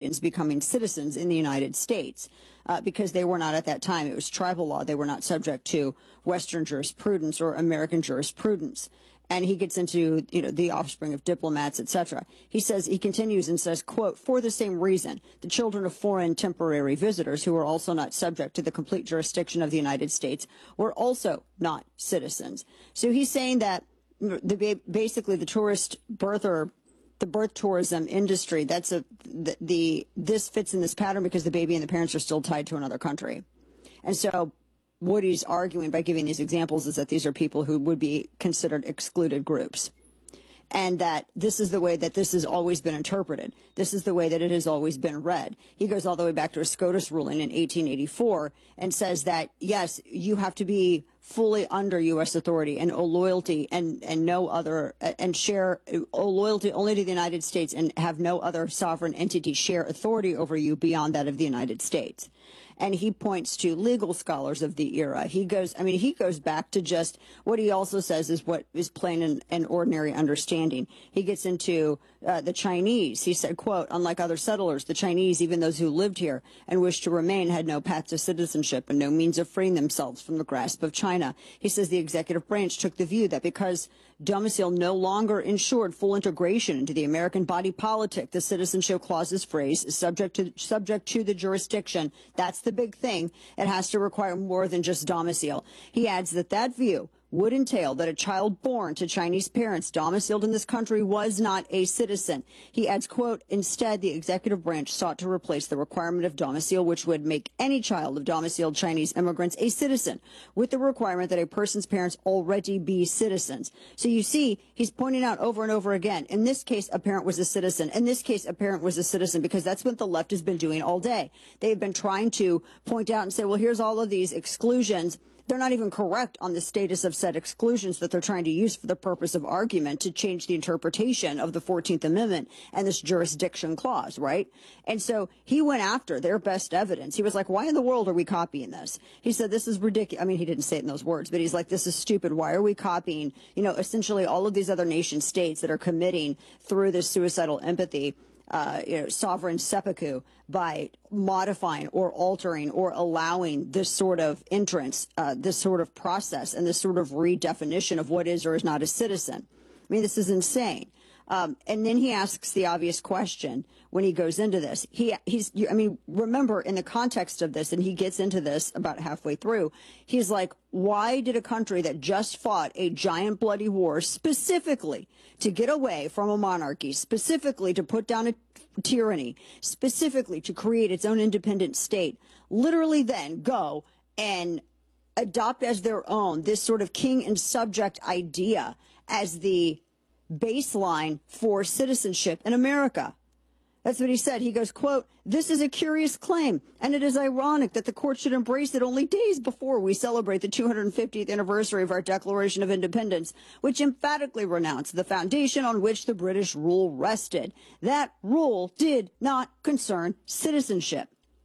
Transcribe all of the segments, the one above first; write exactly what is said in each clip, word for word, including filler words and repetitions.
Indians becoming citizens in the United States uh, because they were not at that time. It was tribal law. They were not subject to Western jurisprudence or American jurisprudence. And he gets into, you know, the offspring of diplomats, et cetera. He says, he continues and says, quote, for the same reason, the children of foreign temporary visitors who are also not subject to the complete jurisdiction of the United States were also not citizens. So he's saying that the, basically the tourist birth or the birth tourism industry, that's a, the, the, this fits in this pattern because the baby and the parents are still tied to another country. And so what he's arguing by giving these examples is that these are people who would be considered excluded groups, and that this is the way that this has always been interpreted. This is the way that it has always been read. He goes all the way back to a SCOTUS ruling in eighteen eighty-four and says that, yes, you have to be fully under U S authority and owe loyalty and, and no other, and share, owe loyalty only to the United States and have no other sovereign entity share authority over you beyond that of the United States. And he points to legal scholars of the era. He goes, I mean, he goes back to just what he also says is what is plain and, and ordinary understanding. He gets into uh, the Chinese. He said, quote, unlike other settlers, the Chinese, even those who lived here and wished to remain, had no path to citizenship and no means of freeing themselves from the grasp of China. He says the executive branch took the view that because domicile no longer ensured full integration into the American body politic, the citizenship clause's phrase is subject to, subject to the jurisdiction. That's the big thing. It has to require more than just domicile. He adds that that view would entail that a child born to Chinese parents domiciled in this country was not a citizen. He adds, quote, instead, the executive branch sought to replace the requirement of domicile, which would make any child of domiciled Chinese immigrants a citizen, with the requirement that a person's parents already be citizens. So you see, he's pointing out over and over again, in this case, a parent was a citizen. In this case, a parent was a citizen, because that's what the left has been doing all day. They've been trying to point out and say, well, here's all of these exclusions. They're not even correct on the status of said exclusions that they're trying to use for the purpose of argument to change the interpretation of the fourteenth Amendment and this jurisdiction clause, right? And so he went after their best evidence. He was like, why in the world are we copying this? He said, this is ridiculous. I mean, he didn't say it in those words, but he's like, this is stupid. Why are we copying, you know, essentially all of these other nation states that are committing through this suicidal empathy Uh, you know, sovereign seppuku by modifying or altering or allowing this sort of entrance, uh, this sort of process and this sort of redefinition of what is or is not a citizen. I mean, this is insane. Um, and then he asks the obvious question when he goes into this. He, he's, I mean, remember in the context of this, and he gets into this about halfway through, he's like, why did a country that just fought a giant bloody war specifically to get away from a monarchy, specifically to put down a tyranny, specifically to create its own independent state, literally then go and adopt as their own this sort of king and subject idea as the baseline for citizenship in America? That's what he said. He goes, quote, this is a curious claim, and it is ironic that the court should embrace it only days before we celebrate the two hundred fiftieth anniversary of our Declaration of Independence, which emphatically renounced the foundation on which the British rule rested. That rule did not concern citizenship.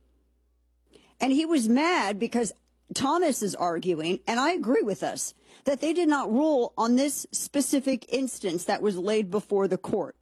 And he was mad because Thomas is arguing, and I agree with us, that they did not rule on this specific instance that was laid before the court.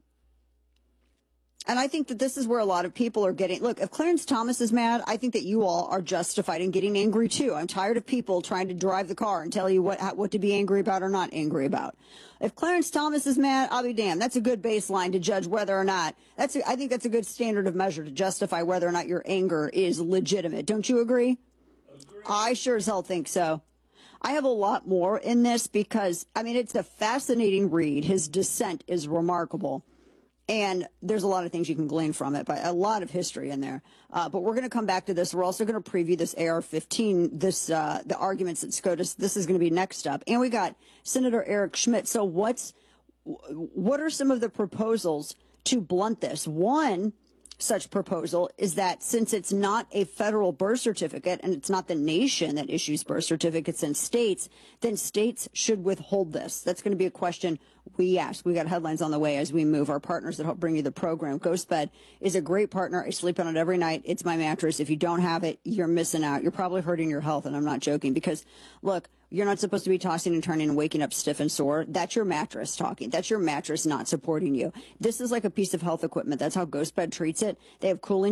And I think that this is where a lot of people are getting, look, if Clarence Thomas is mad, I think that you all are justified in getting angry too. I'm tired of people trying to drive the car and tell you what, what to be angry about or not angry about. If Clarence Thomas is mad, I'll be damned. That's a good baseline to judge whether or not, that's a, I think that's a good standard of measure to justify whether or not your anger is legitimate. Don't you agree? Agree. I sure as hell think so. I have a lot more in this because, I mean, it's a fascinating read. His dissent is remarkable. And there's a lot of things you can glean from it, but a lot of history in there. Uh, but we're going to come back to this. We're also going to preview this A R fifteen, this uh, the arguments at SCOTUS. This is going to be next up. And we got Senator Eric Schmitt. So what's what are some of the proposals to blunt this? One such proposal is that since it's not a federal birth certificate and it's not the nation that issues birth certificates in states, then states should withhold this. That's going to be a question we ask. We got headlines on the way as we move. Our partners that help bring you the program. GhostBed is a great partner. I sleep on it every night. It's my mattress. If you don't have it, you're missing out. You're probably hurting your health, and I'm not joking because, look, you're not supposed to be tossing and turning and waking up stiff and sore. That's your mattress talking. That's your mattress not supporting you. This is like a piece of health equipment. That's how GhostBed treats it. They have cooling